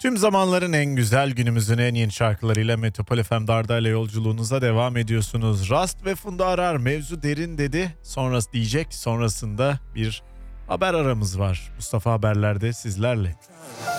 Tüm zamanların en güzel, günümüzün en yeni şarkılarıyla Metropol FM Darda ile yolculuğunuza devam ediyorsunuz. Rast ve Funda Arar mevzu derin dedi. Sonrası diyecek, sonrasında bir haber aramız var. Mustafa Haberler'de sizlerle.